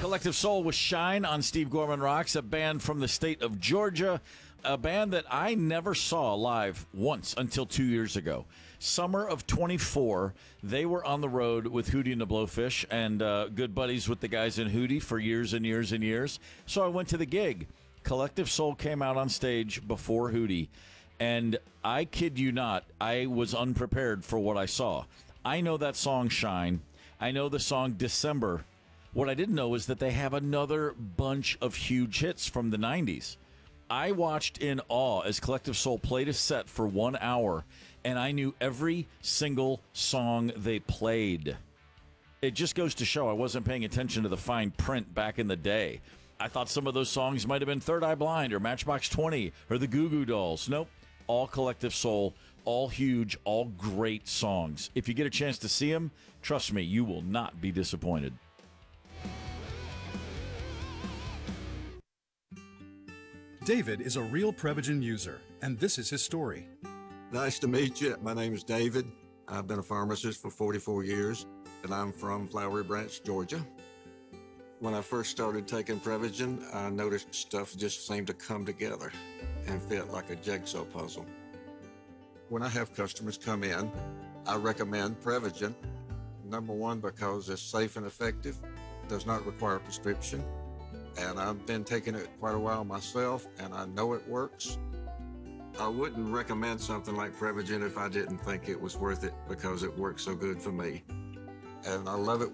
Collective Soul with Shine on Steve Gorman Rocks, a band from the state of Georgia, a band that I never saw live once until 2 years ago. Summer of 24, they were on the road with Hootie and the Blowfish and good buddies with the guys in Hootie for years and years and years. So I went to the gig. Collective Soul came out on stage before Hootie, and I kid you not, I was unprepared for what I saw. I know that song Shine. I know the song December. What I didn't know is that they have another bunch of huge hits from the 90s. I watched in awe as Collective Soul played a set for 1 hour, and I knew every single song they played. It just goes to show I wasn't paying attention to the fine print back in the day. I thought some of those songs might have been Third Eye Blind or Matchbox 20 or the Goo Goo Dolls. Nope. All Collective Soul, all huge, all great songs. If you get a chance to see them, trust me, you will not be disappointed. David is a real Prevagen user, and this is his story. Nice to meet you. My name is David. I've been a pharmacist for 44 years, and I'm from Flowery Branch, Georgia. When I first started taking Prevagen, I noticed stuff just seemed to come together and fit like a jigsaw puzzle. When I have customers come in, I recommend Prevagen. Number one, because it's safe and effective, does not require a prescription. And I've been taking it quite a while myself, and I know it works. I wouldn't recommend something like Prevagen if I didn't think it was worth it because it works so good for me. And I love it